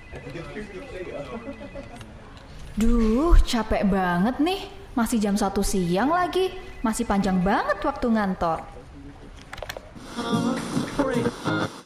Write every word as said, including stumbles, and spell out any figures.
Duh, capek banget nih. Masih jam satu siang lagi. Masih panjang banget waktu ngantor.